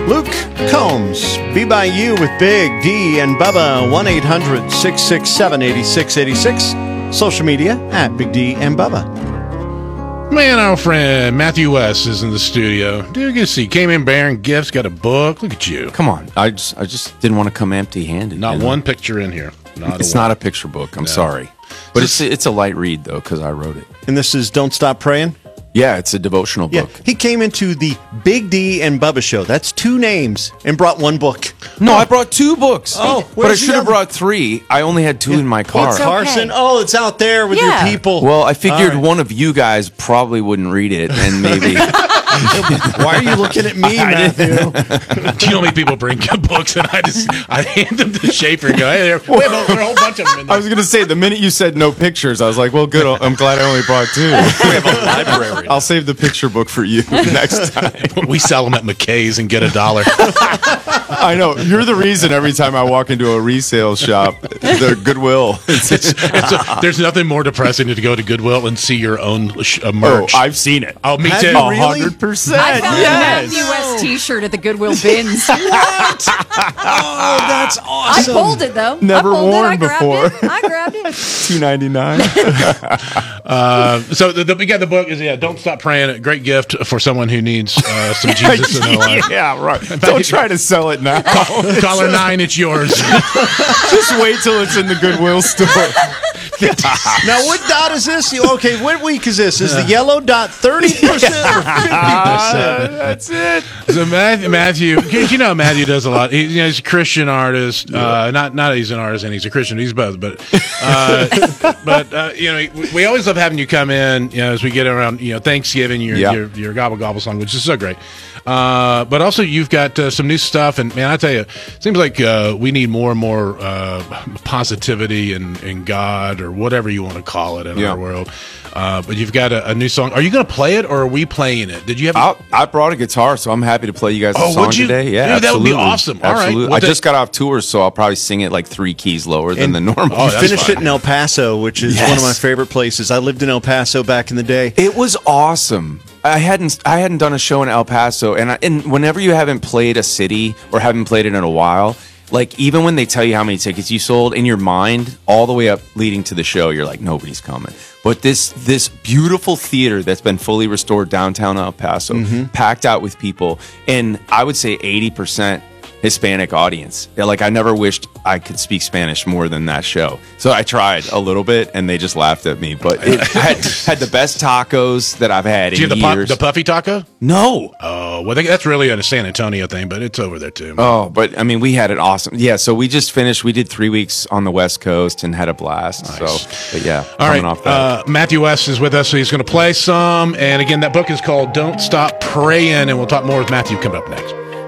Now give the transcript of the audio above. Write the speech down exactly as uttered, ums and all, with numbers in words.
Luke Combs, Be By You with Big D and Bubba, one eight hundred six six seven eight six eight six. Social media at Big D and Bubba. Man, our friend Matthew West is in the studio. Dude, you see, came in bearing gifts, got a book. Look at you. Come on. I just I just didn't want to come empty-handed. Not you know? one picture in here. Not it's a not a picture book. I'm No. sorry. But it's it's a light read, though, because I wrote it. And this is Don't Stop Praying? Yeah, it's a devotional Yeah, book. he came into the Big D and Bubba show. That's two names, and brought one book. No, I brought two books. Oh, but I where's the should have other- brought three. I only had two in my car. What's Carson? Oh, it's out there with Yeah. your people. Well, I figured All right. one of you guys probably wouldn't read it, and maybe. Why are you looking at me, Matthew? Do you know how many people bring books and I just I hand them to Schaefer and go, hey, there, we have a, there are a whole bunch of them in there. I was going to say, the minute you said no pictures, I was like, well, good. I'm glad I only brought two. We have a library. I'll save the picture book for you next time. We sell them at McKay's and get a dollar. I know. You're the reason every time I walk into a resale shop, the Goodwill. It's, it's a, there's nothing more depressing than to go to Goodwill and see your own sh- uh, merch. Oh, I've seen it. Oh, me Have too. you really? one hundred percent. I found Yes. a Matthew West T-shirt at the Goodwill bins. What? Oh, that's I awesome. pulled it though. Never I pulled worn it. I grabbed before. it. I grabbed it. two ninety-nine. Uh, so the, the, we got the book is yeah. Don't stop praying. A great gift for someone who needs uh, some Jesus in their life. Yeah, right. Don't try to sell it now. Caller nine, it's yours. Just wait till it's in the Goodwill store. Now, what dot is this? Okay, what week is this? Is the yellow dot thirty percent or fifty percent? That's it. So Matthew, Matthew, you know Matthew does a lot. He, you know, he's a Christian artist. Uh, not not that he's an artist and he's a Christian. He's both. But uh, but uh, you know, we, we always love having you come in. You know, as we get around, you know, Thanksgiving, your Yeah. your, your gobble gobble song, which is so great. Uh, but also, you've got uh, some new stuff, and man, I tell you, it seems like uh, we need more and more uh, positivity in, in God or whatever you want to call it in Yeah. our world. Uh, but you've got a, a new song. Are you going to play it, or are we playing it? Did you have? I, I brought a guitar, so I'm happy to play you guys a Oh, song would you? today. Yeah, Dude, that would be absolutely. awesome. All right. Absolutely. Well, I that- just got off tour, so I'll probably sing it like three keys lower than And- the normal. Oh, that's Finished fine. it in El Paso, which is Yes. one of my favorite places. I lived in El Paso back in the day. It was awesome. I hadn't I hadn't done a show in El Paso, and I, and whenever you haven't played a city or haven't played it in a while, like even when they tell you how many tickets you sold, in your mind, all the way up leading to the show, you're like, nobody's coming. But this this beautiful theater that's been fully restored downtown El Paso, packed out with people, and I would say eighty percent Hispanic audience. Yeah, like I never wished I could speak Spanish more than that show. So I tried a little bit, and they just laughed at me. But it had, had the best tacos that I've had Do you in have the, pu- years. the puffy taco? no. Oh, well, they, that's really a San Antonio thing, but it's over there too. Oh, but I mean, we had it awesome. Yeah, so we just finished. We did three weeks on the West Coast and had a blast. Nice. So, but yeah, All right, coming off that. uh, Matthew West is with us, so he's going to play some. And again, that book is called Don't Stop Praying, and we'll talk more with Matthew coming up next.